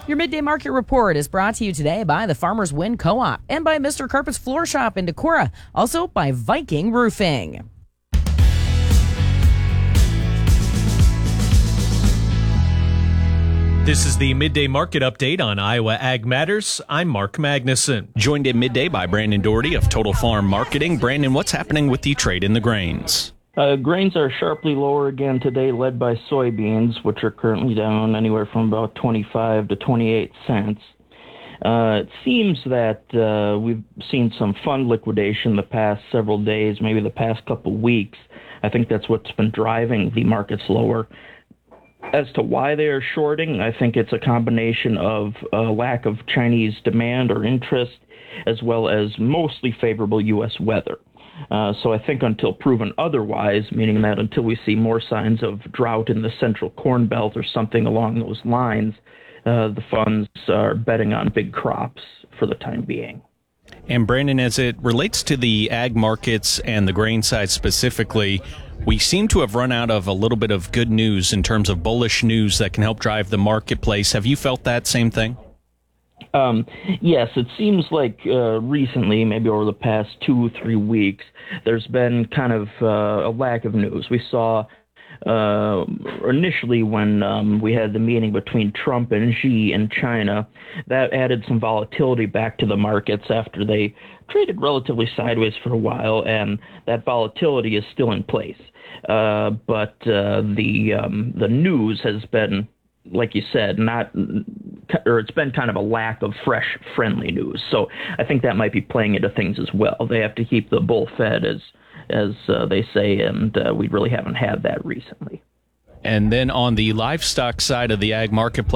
Your Midday Market Report is brought to you today by the Farmers Win Co-op and by Mr. Carpet's Floor Shop in Decorah, also by Viking Roofing. This is the Midday Market Update on Iowa Ag Matters. I'm Mark Magnuson. Joined at midday by Brandon Doherty of Total Farm Marketing. Brandon, what's happening with the trade in the grains? Grains are sharply lower again today, led by soybeans, which are currently down anywhere from about 25 to 28 cents. It seems that we've seen some fund liquidation the past several days, maybe the past couple weeks. I think that's what's been driving the markets lower. As to why they are shorting, I think it's a combination of a lack of Chinese demand or interest, as well as mostly favorable U.S. weather. So I think until proven otherwise, meaning that until we see more signs of drought in the central corn belt or something along those lines, the funds are betting on big crops for the time being. And Brandon, as it relates to the ag markets and the grain side specifically, we seem to have run out of a little bit of good news in terms of bullish news that can help drive the marketplace. Have you felt that same thing? Yes, it seems like recently, maybe over the past 2-3 weeks, there's been kind of a lack of news. We saw initially when we had the meeting between Trump and Xi in China, that added some volatility back to the markets after they traded relatively sideways for a while, and that volatility is still in place. But the news has been, like you said, it's been kind of a lack of fresh, friendly news. So I think that might be playing into things as well. They have to keep the bull fed, as they say, and we really haven't had that recently. And then on the livestock side of the ag marketplace,